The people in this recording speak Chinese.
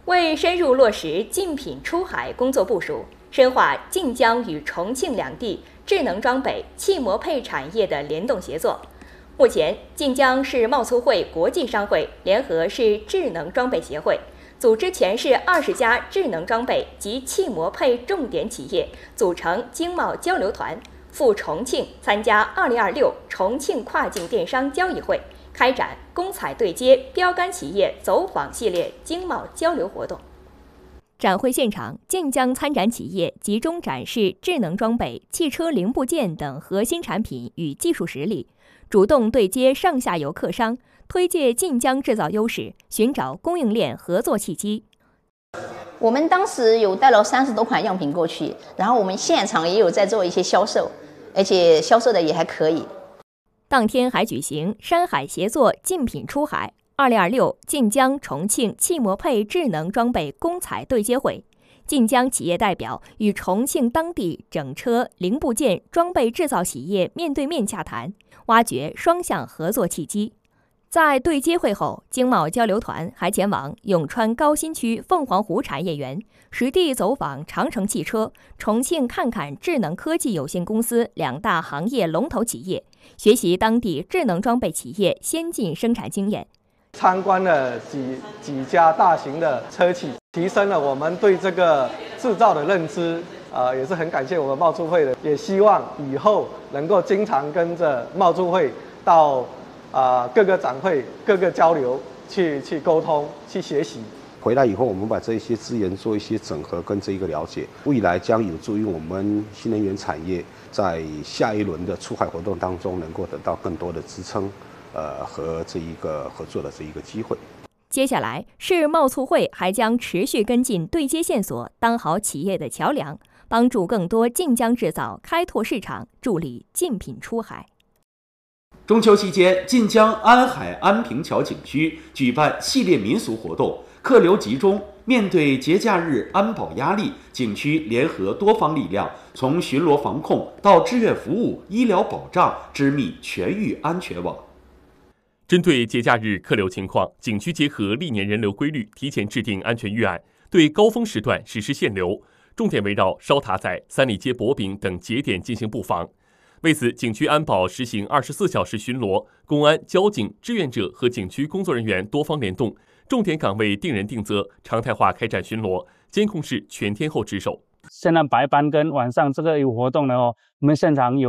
为深入落实竞品出海工作部署，深化晋江与重庆两地智能装备、汽摩配产业的联动协作。目前，晋江市贸促会国际商会联合市智能装备协会，组织全市20家智能装备及汽摩配重点企业组成经贸交流团，赴重庆参加2026重庆跨境电商交易会，开展公采对接标杆企业走访系列经贸交流活动。展会现场，晋江参展企业集中展示智能装备、汽车零部件等核心产品与技术实力，主动对接上下游客商，推介晋江制造优势，寻找供应链合作契机。 我们当时有带了30多款样品过去，然后我们现场也有在做一些销售，而且销售的也还可以。 当天还举行山海协作竞品出海2026晋江重庆汽摩配智能装备公采对接会，晋江企业代表与重庆当地整车、零部件、装备制造企业面对面洽谈，挖掘双向合作契机。在对接会后，经贸交流团还前往永川高新区凤凰湖产业园，实地走访长城汽车、重庆看看智能科技有限公司2大行业龙头企业，学习当地智能装备企业先进生产经验。 参观了几家大型的车企，提升了我们对这个制造的认知。也是很感谢我们贸促会的，也希望以后能够经常跟着贸促会到各个展会、各个交流去沟通、去学习。 回来以后，我们把这些资源做一些整合跟这一个了解，未来将有助于我们新能源产业在下一轮的出海活动当中能够得到更多的支撑，和这一个合作的这一个机会。 接下来，市贸促会还将持续跟进对接线索，当好企业的桥梁，帮助更多晋江制造开拓市场，助力竞品出海。 中秋期间，晋江安海安平桥景区举办系列民俗活动，客流集中。面对节假日安保压力，景区联合多方力量，从巡逻防控到志愿服务、医疗保障，织密全域安全网。 针对节假日客流情况，景区结合历年人流规律，提前制定安全预案，对高峰时段实施限流，重点围绕烧塔仔、三里街薄饼等节点进行布防。为此，景区安保实行24小时巡逻，公安、交警、志愿者和景区工作人员多方联动，重点岗位定人定责，常态化开展巡逻，监控室全天候值守。 现在白班跟晚上这个有活动呢我们现场有